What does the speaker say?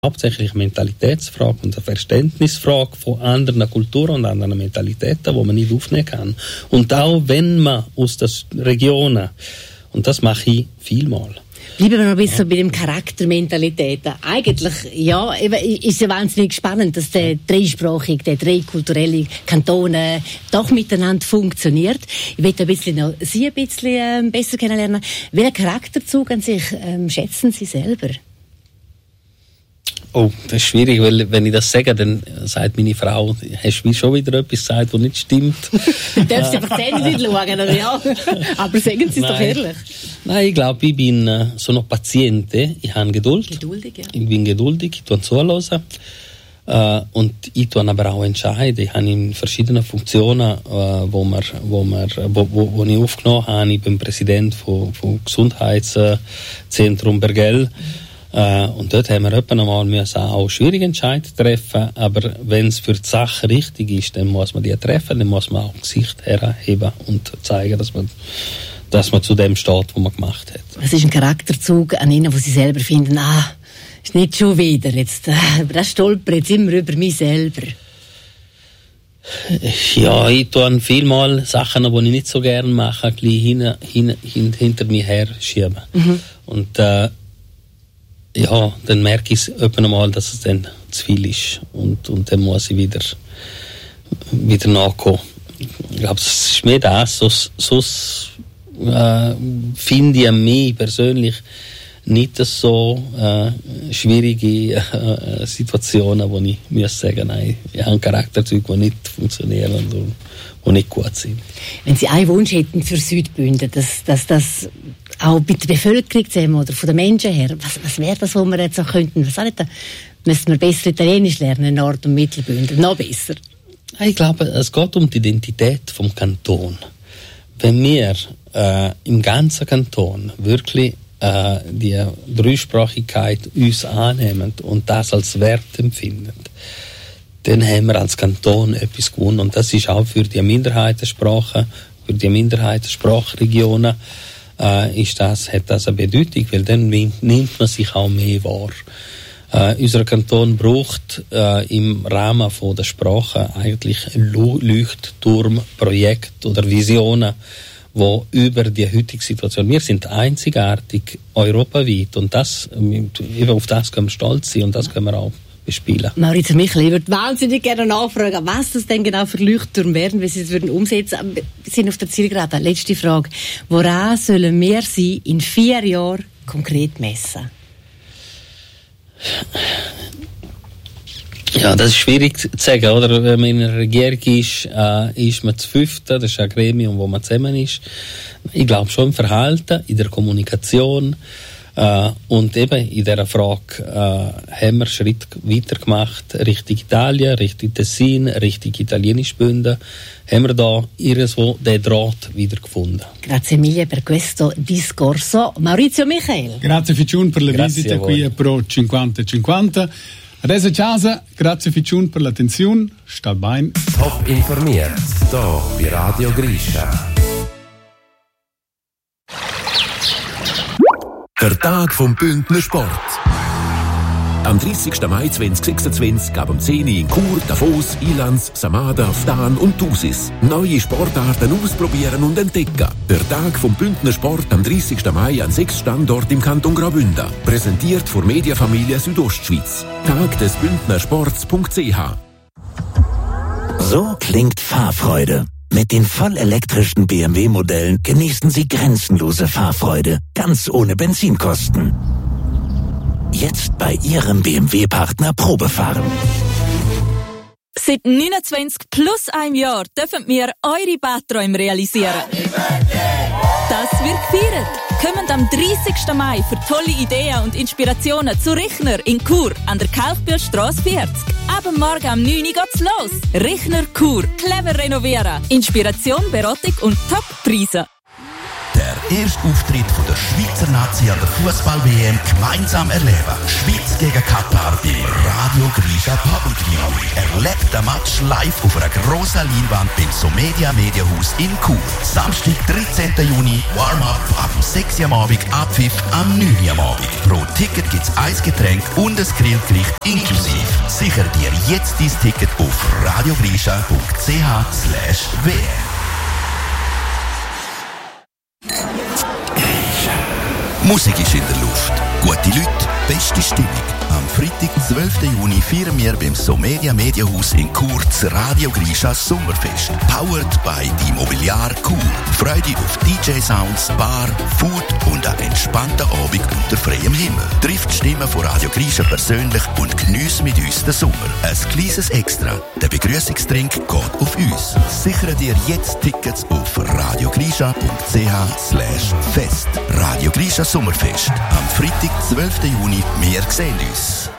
hauptsächlich eine Mentalitätsfrage und eine Verständnisfrage von anderen Kulturen und anderen Mentalitäten, die man nicht aufnehmen kann. Und auch wenn man aus den Regionen, und das mache ich vielmal. Bleiben wir noch ein bisschen bei dem Charakter, Mentalitäten. Eigentlich, ja, ist ja wahnsinnig spannend, dass der dreikulturelle Kantone doch miteinander funktioniert. Ich möchte Sie ein bisschen besser kennenlernen. Welchen Charakterzug an sich schätzen Sie selber? Oh, das ist schwierig, weil wenn ich das sage, dann sagt meine Frau, hast du schon wieder etwas gesagt, was nicht stimmt. Du darfst einfach die Zähne nicht schauen, oder ja? Aber sagen Sie es doch ehrlich. Nein, ich glaube, ich bin sono paziente, ich habe Geduld. Geduldig, ja. Ich bin geduldig, ich tue zuhören. Und ich tue aber auch entscheiden. Ich habe in verschiedenen Funktionen, wo ich aufgenommen habe. Ich bin Präsident vom Gesundheitszentrum Bergell. Und dort haben wir etwa einmal auch schwierige Entscheidungen treffen, aber wenn es für die Sache richtig ist, dann muss man die treffen, dann muss man auch das Gesicht herheben und zeigen, dass man zu dem steht, was man gemacht hat. Was ist ein Charakterzug an Ihnen, wo Sie selber finden, ist nicht schon wieder, jetzt, das stolpert jetzt immer über mich selber? Ja, ich tue vielmal Sachen, die ich nicht so gerne mache, gleich hinter mir her schieben. Mhm. Und ja, dann merke ich etwa einmal, dass es dann zu viel ist und dann muss ich wieder nachkommen. Ich glaube, es ist mehr das, sonst finde ich an mich persönlich nicht so schwierige Situationen, wo ich muss sagen, nein, ich habe Charakterzüge, die nicht funktionieren und die nicht gut sind. Wenn Sie einen Wunsch hätten für Südbünden, dass das auch bei der Bevölkerung zusammen oder von den Menschen her, was wäre das, was wir jetzt auch könnten? Was nicht, müssten wir besser Italienisch lernen in Nord- und Mittelbünden, noch besser? Ich glaube, es geht um die Identität vom Kanton. Wenn wir im ganzen Kanton wirklich die Dreisprachigkeit uns annehmen und das als Wert empfinden, dann haben wir als Kanton etwas gewonnen. Und das ist auch für die Minderheitensprachen, für die Minderheitensprachregionen, hat das eine Bedeutung, weil dann nimmt man sich auch mehr wahr. Unser Kanton braucht im Rahmen von der Sprache eigentlich Leuchtturmprojekte oder Visionen, wo über die heutige Situation, wir sind einzigartig europaweit und das, eben auf das können wir stolz sein und das können wir auch bespielen. Maurizio Michel, ich würde wahnsinnig gerne nachfragen, was das denn genau für Leuchttürme werden, wie Sie es würden umsetzen. Wir sind auf der Zielgerade. Letzte Frage. Woran sollen wir Sie in 4 Jahren konkret messen? Ja, das ist schwierig zu sagen, oder? Wenn man in einer Regierung ist man zu 5. Das ist ein Gremium, wo man zusammen ist. Ich glaube schon im Verhalten, in der Kommunikation und eben in dieser Frage haben wir Schritt weiter gemacht Richtung Italien, Richtung Tessin, Richtung Italienisch Bünden. Haben wir da irgendwo den Draht wieder gefunden. Grazie mille per questo discorso. Maurizio Michel. Grazie Ficiun per la visita qui a Pro 50-50. Adesso Casa, grazie Ficiun per l'attenzione. Sta bene. Top informiert, hier bei Radio Grisha. Der Tag vom Bündner Sport. Am 30. Mai 2026 ab um 10 Uhr in Chur, Davos, Ilans, Samada, Ftan und Thusis. Neue Sportarten ausprobieren und entdecken. Der Tag vom Bündner Sport am 30. Mai an 6 Standorten im Kanton Graubünden. Präsentiert von Mediafamilie Südostschweiz. Tagdesbündnersports.ch. So klingt Fahrfreude. Mit den vollelektrischen BMW-Modellen genießen Sie grenzenlose Fahrfreude, ganz ohne Benzinkosten. Jetzt bei Ihrem BMW-Partner Probefahren. Seit 29 plus einem Jahr dürfen wir eure Badträume realisieren. Das wird gefeiert. Kommt am 30. Mai für tolle Ideen und Inspirationen zu Richner in Chur an der Kalkbühlstrasse 40. Ab morgen am 9 Uhr geht's los. Richner Chur. Clever renovieren. Inspiration, Beratung und Top-Preise. Der erste Auftritt von der Schweizer Nazi an der Fußball-WM gemeinsam erleben. Schweiz gegen Katar beim Radio Grisha Public Viewing. Erlebt den Match live auf einer grossen Leinwand beim Somedia Mediahaus in Chur. Samstag, 13. Juni, Warm-up ab 6 Uhr am Abend, Abpfiff am 9 Uhr am Abend. Pro Ticket gibt es ein Getränk und ein Grillgericht inklusiv. Sicher dir jetzt dein Ticket auf radiogrisha.ch/wr. Musik ist in der Luft. Gute Leute, beste Stimmung. Am Freitag, 12. Juni, feiern wir beim Somedia Mediahaus in Chur das Radio Grisha Sommerfest. Powered by die Mobiliar Chur. Freude auf DJ-Sounds, Bar, Food und einen entspannten Abend unter freiem Himmel. Trifft die Stimmen von Radio Grisha persönlich und geniesse mit uns den Sommer. Ein kleines Extra. Der Begrüßungstrink geht auf uns. Sichere dir jetzt Tickets auf radiogrisha.ch/fest. Radio Grisha Sommerfest. Am Freitag, 12. Juni. Wir sehen uns.